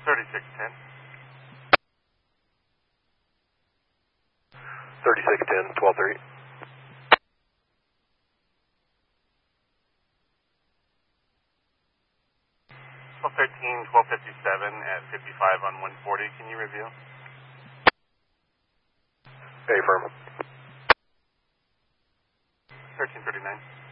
3610. 3610, 1230. 1213, 1257 at 55 on 140. Can you review? Affirm. 1339.